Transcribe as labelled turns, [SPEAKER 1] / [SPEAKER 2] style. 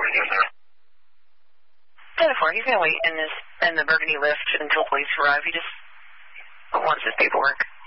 [SPEAKER 1] 10-4, he's going to wait in the burgundy lift until police arrive. He just wants his paperwork.